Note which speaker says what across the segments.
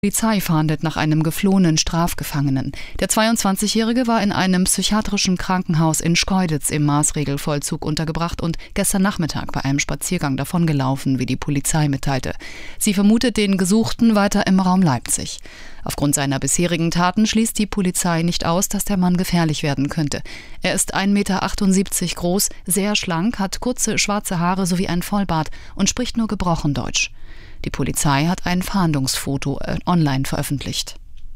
Speaker 1: Die Polizei fahndet nach einem geflohenen Strafgefangenen. Der 22-Jährige war in einem psychiatrischen Krankenhaus in Schkeuditz im Maßregelvollzug untergebracht und gestern Nachmittag bei einem Spaziergang davongelaufen, wie die Polizei mitteilte. Sie vermutet den Gesuchten weiter im Raum Leipzig. Aufgrund seiner bisherigen Taten schließt die Polizei nicht aus, dass der Mann gefährlich werden könnte. Er ist 1,78 Meter groß, sehr schlank, hat kurze schwarze Haare sowie ein Vollbart und spricht nur gebrochen Deutsch. Die Polizei hat ein Fahndungsfoto online veröffentlicht.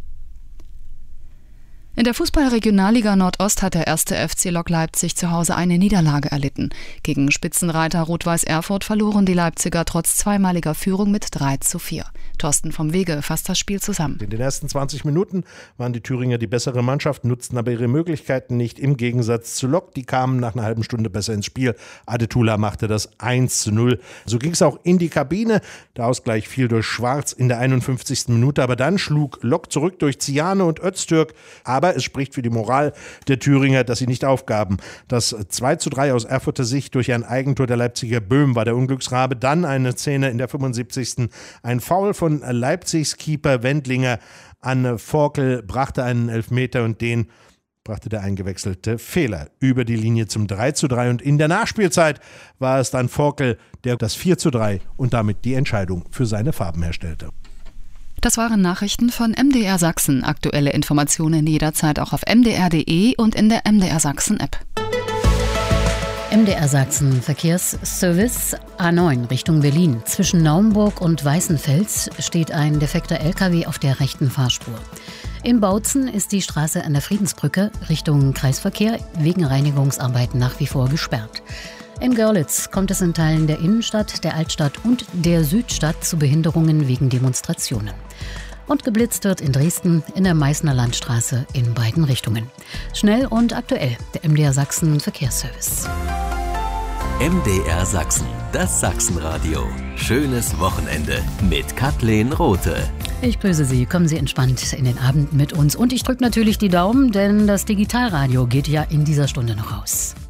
Speaker 1: In der Fußball-Regionalliga Nordost hat der 1. FC Lok Leipzig zu Hause eine Niederlage erlitten. Gegen Spitzenreiter Rot-Weiß Erfurt verloren die Leipziger trotz zweimaliger Führung mit 3:4. Thorsten vom Wege fasst das Spiel zusammen.
Speaker 2: In den ersten 20 Minuten waren die Thüringer die bessere Mannschaft, nutzten aber ihre Möglichkeiten nicht, im Gegensatz zu Lok. Die kamen nach einer halben Stunde besser ins Spiel. Adetula machte das 1:0. So ging es auch in die Kabine. Der Ausgleich fiel durch Schwarz in der 51. Minute, aber dann schlug Lok zurück durch Ziane und Öztürk. Aber es spricht für die Moral der Thüringer, dass sie nicht aufgaben. Das 2:3 aus Erfurter Sicht durch ein Eigentor der Leipziger Böhm war der Unglücksrabe. Dann eine Szene in der 75. Ein Foul von Leipzigs Keeper Wendlinger an Forkel brachte einen Elfmeter und den brachte der eingewechselte Fehler über die Linie zum 3:3. Und in der Nachspielzeit war es dann Forkel, der das 4:3 und damit die Entscheidung für seine Farben herstellte.
Speaker 1: Das waren Nachrichten von MDR Sachsen. Aktuelle Informationen jederzeit auch auf mdr.de und in der MDR Sachsen App.
Speaker 3: MDR Sachsen Verkehrsservice A9 Richtung Berlin. Zwischen Naumburg und Weißenfels steht ein defekter LKW auf der rechten Fahrspur. In Bautzen ist die Straße an der Friedensbrücke Richtung Kreisverkehr wegen Reinigungsarbeiten nach wie vor gesperrt. In Görlitz kommt es in Teilen der Innenstadt, der Altstadt und der Südstadt zu Behinderungen wegen Demonstrationen. Und geblitzt wird in Dresden in der Meißner Landstraße in beiden Richtungen. Schnell und aktuell, der MDR Sachsen Verkehrsservice.
Speaker 4: MDR Sachsen, das Sachsenradio. Schönes Wochenende mit Kathleen Rothe.
Speaker 3: Ich grüße Sie, kommen Sie entspannt in den Abend mit uns. Und ich drücke natürlich die Daumen, denn das Digitalradio geht ja in dieser Stunde noch aus.